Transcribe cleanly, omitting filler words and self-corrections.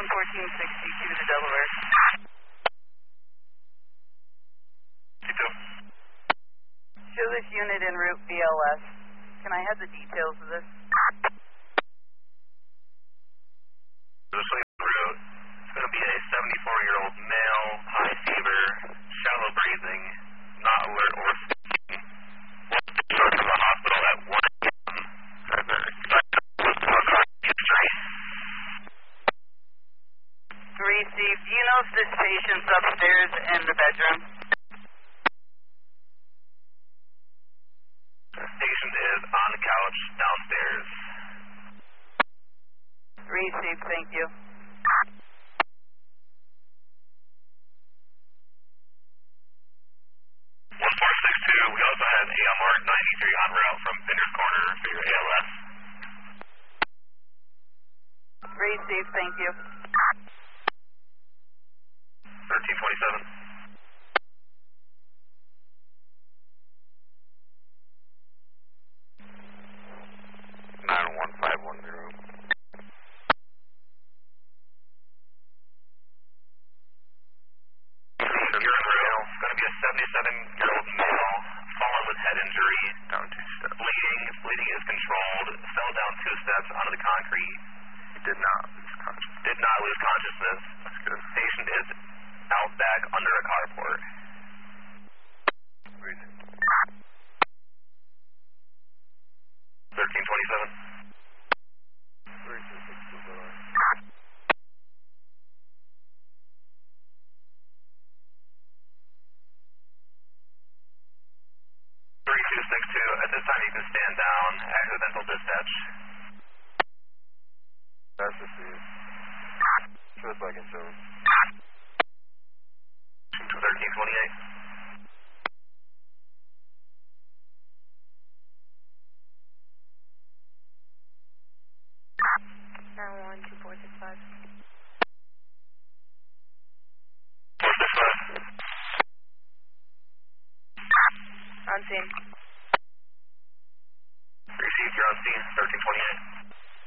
1462 to Delaware. Show this unit en route BLS. Can I have the details of this? This en route, it's going to be a 74-year-old male, high fever, shallow breathing, not alert or speaking. Was discharged from the hospital at 1 a.m. With history. Received. Do you know if this patient's upstairs in the bedroom? The patient is on the couch downstairs. Received. Thank you. 1462, we also have AMR 93 en route from Pinder's Corner for your ALS. Received. Thank you. 1327. 91510. You're in rail. It's going to be a 77-year-old male, fallen with head injury, Down 2 steps. bleeding is controlled, fell down 2 steps onto the concrete. He did not lose consciousness. Did not lose consciousness. That's good. Patient is out back under a carport. Reason. 1327. 3262. At this time, you can stand down. Accidental dispatch. That's the see. Just like in shows. 1328. One 2465. 465. On scene. Received. You're on scene. 1328.